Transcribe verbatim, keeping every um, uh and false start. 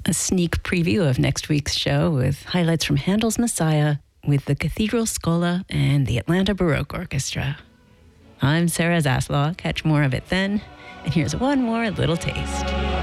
a sneak preview of next week's show with highlights from Handel's Messiah with the Cathedral Schola and the Atlanta Baroque Orchestra. I'm Sarah Zaslaw. Catch more of it then. And here's one more little taste.